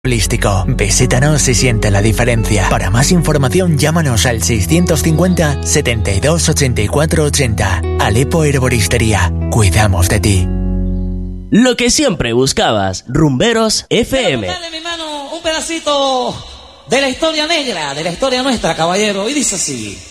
Holístico. Visítanos y siente la diferencia. Para más información, llámanos al 650 72 84 80. Alepo Herboristería. Cuidamos de ti. Lo que siempre buscabas. Rumberos FM. Dale, mi hermano, un pedacito de la historia negra, de la historia nuestra, caballero. Y dice así.